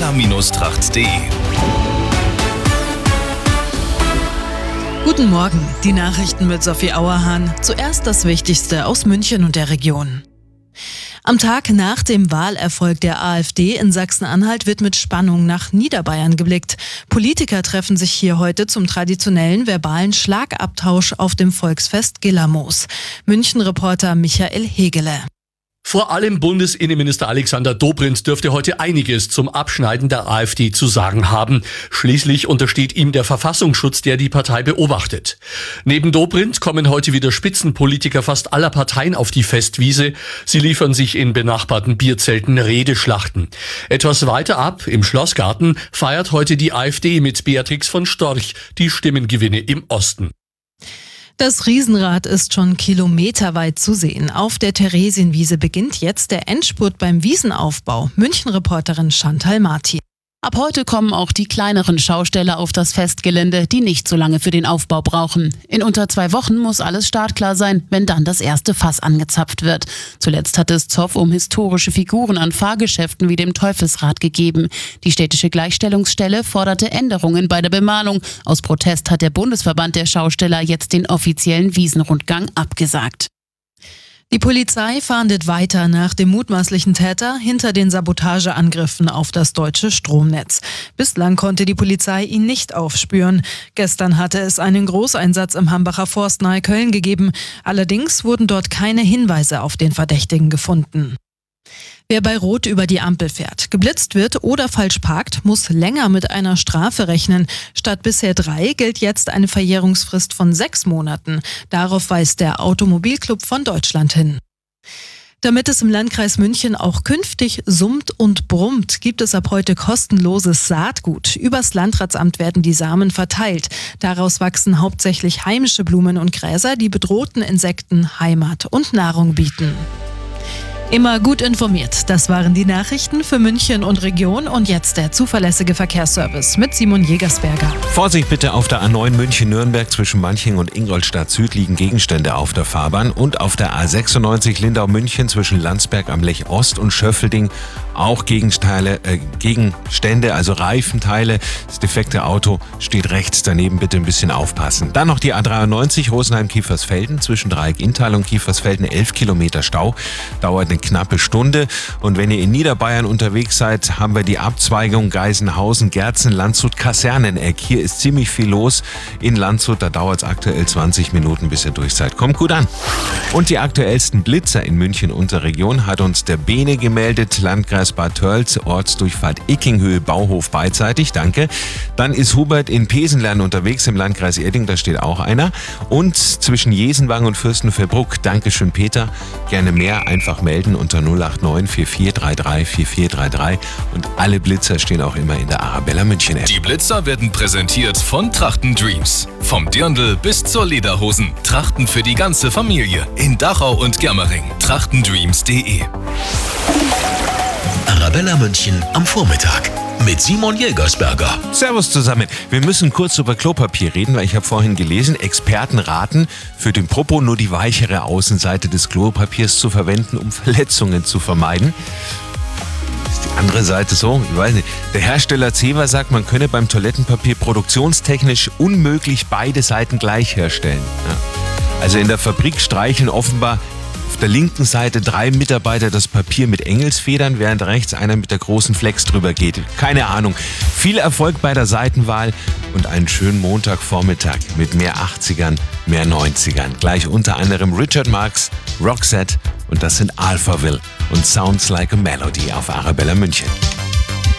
arabella-tracht.de. Guten Morgen, die Nachrichten mit Sophie Auerhahn. Zuerst das Wichtigste aus München und der Region. Am Tag nach dem Wahlerfolg der AfD in Sachsen-Anhalt wird mit Spannung nach Niederbayern geblickt. Politiker treffen sich hier heute zum traditionellen verbalen Schlagabtausch auf dem Volksfest Gillermoos. München-Reporter Michael Hegele. Vor allem Bundesinnenminister Alexander Dobrindt dürfte heute einiges zum Abschneiden der AfD zu sagen haben. Schließlich untersteht ihm der Verfassungsschutz, der die Partei beobachtet. Neben Dobrindt kommen heute wieder Spitzenpolitiker fast aller Parteien auf die Festwiese. Sie liefern sich in benachbarten Bierzelten Redeschlachten. Etwas weiter ab, im Schlossgarten, feiert heute die AfD mit Beatrix von Storch die Stimmengewinne im Osten. Das Riesenrad ist schon kilometerweit zu sehen. Auf der Theresienwiese beginnt jetzt der Endspurt beim Wiesenaufbau. München-Reporterin Chantal Martin. Ab heute kommen auch die kleineren Schausteller auf das Festgelände, die nicht so lange für den Aufbau brauchen. In unter 2 Wochen muss alles startklar sein, wenn dann das erste Fass angezapft wird. Zuletzt hat es Zoff um historische Figuren an Fahrgeschäften wie dem Teufelsrad gegeben. Die städtische Gleichstellungsstelle forderte Änderungen bei der Bemalung. Aus Protest hat der Bundesverband der Schausteller jetzt den offiziellen Wiesenrundgang abgesagt. Die Polizei fahndet weiter nach dem mutmaßlichen Täter hinter den Sabotageangriffen auf das deutsche Stromnetz. Bislang konnte die Polizei ihn nicht aufspüren. Gestern hatte es einen Großeinsatz im Hambacher Forst nahe Köln gegeben. Allerdings wurden dort keine Hinweise auf den Verdächtigen gefunden. Wer bei Rot über die Ampel fährt, geblitzt wird oder falsch parkt, muss länger mit einer Strafe rechnen. Statt bisher 3 gilt jetzt eine Verjährungsfrist von 6 Monaten. Darauf weist der Automobilclub von Deutschland hin. Damit es im Landkreis München auch künftig summt und brummt, gibt es ab heute kostenloses Saatgut. Übers Landratsamt werden die Samen verteilt. Daraus wachsen hauptsächlich heimische Blumen und Gräser, die bedrohten Insekten Heimat und Nahrung bieten. Immer gut informiert. Das waren die Nachrichten für München und Region und jetzt der zuverlässige Verkehrsservice mit Simon Jägersberger. Vorsicht bitte, auf der A9 München-Nürnberg zwischen Manching und Ingolstadt Süd liegen Gegenstände auf der Fahrbahn und auf der A96 Lindau-München zwischen Landsberg am Lech Ost und Schöffelding auch Gegenstände, also Reifenteile. Das defekte Auto steht rechts daneben, bitte ein bisschen aufpassen. Dann noch die A93 Rosenheim-Kiefersfelden zwischen Dreieck-Inntal und Kiefersfelden 11 Kilometer Stau. Dauert eine knappe Stunde. Und wenn ihr in Niederbayern unterwegs seid, haben wir die Abzweigung Geisenhausen, Gerzen, Landshut, Kaserneneck. Hier ist ziemlich viel los in Landshut. Da dauert es aktuell 20 Minuten, bis ihr durch seid. Kommt gut an. Und die aktuellsten Blitzer in München und der Region hat uns der Bene gemeldet. Landkreis Bad Tölz, Ortsdurchfahrt Ickinghöhe, Bauhof beidseitig. Danke. Dann ist Hubert in Pesenlern unterwegs im Landkreis Erding. Da steht auch einer. Und zwischen Jesenwang und Fürstenfeldbruck. Dankeschön, Peter. Gerne mehr einfach melden unter 089 4433 4433 und alle Blitzer stehen auch immer in der Arabella München App. Die Blitzer werden präsentiert von Trachten Dreams. Vom Dirndl bis zur Lederhosen. Trachten für die ganze Familie. In Dachau und Germering. trachtendreams.de. Arabella München am Vormittag. Mit Simon Jägersberger. Servus zusammen. Wir müssen kurz über Klopapier reden, weil ich habe vorhin gelesen, Experten raten, für den Popo nur die weichere Außenseite des Klopapiers zu verwenden, um Verletzungen zu vermeiden. Ist die andere Seite so? Ich weiß nicht. Der Hersteller Zewa sagt, man könne beim Toilettenpapier produktionstechnisch unmöglich beide Seiten gleich herstellen. Ja. Also in der Fabrik streicheln offenbar auf der linken Seite 3 Mitarbeiter das Papier mit Engelsfedern, während rechts einer mit der großen Flex drüber geht. Keine Ahnung. Viel Erfolg bei der Seitenwahl und einen schönen Montagvormittag mit mehr 80ern, mehr 90ern. Gleich unter anderem Richard Marx, Roxette und das sind Alphaville und Sounds Like a Melody auf Arabella München.